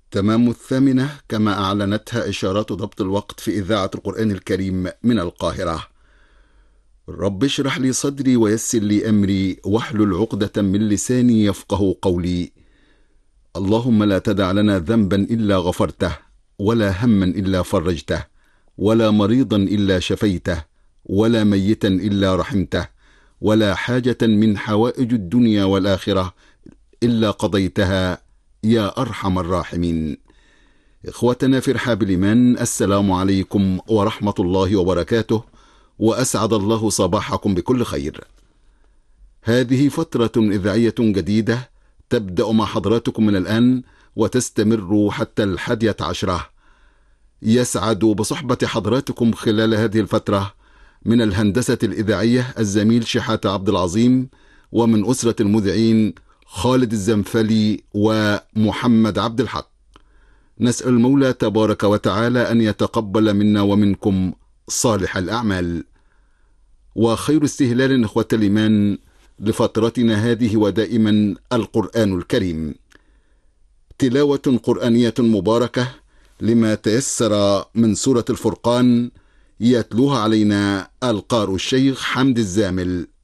تمام 8 كما أعلنتها إشارات ضبط الوقت في إذاعة القرآن الكريم من القاهرة. رب اشرح لي صدري ويسر لي أمري واحلل عقدة من لساني يفقه قولي. اللهم لا تدع لنا ذنبا إلا غفرته، ولا هما إلا فرجته، ولا مريضا إلا شفيته، ولا ميتا إلا رحمته، ولا حاجة من حوائج الدنيا والآخرة إلا قضيتها يا أرحم الراحمين. إخوتنا في رحاب الإيمان، السلام عليكم ورحمة الله وبركاته، وأسعد الله صباحكم بكل خير. هذه فترة إذاعية جديدة تبدأ مع حضراتكم من الآن وتستمر حتى 11. يسعد بصحبة حضراتكم خلال هذه الفترة من الهندسة الإذاعية الزميل شحاتة عبد العظيم، ومن أسرة المذيعين خالد الزنفلي ومحمد عبد الحق. نسأل المولى تبارك وتعالى أن يتقبل منا ومنكم صالح الأعمال. وخير استهلال إخوة الإيمان لفترتنا هذه ودائما القرآن الكريم، تلاوة قرآنية مباركة لما تيسر من سورة الفرقان، يتلوها علينا القارئ الشيخ حمد الزامل.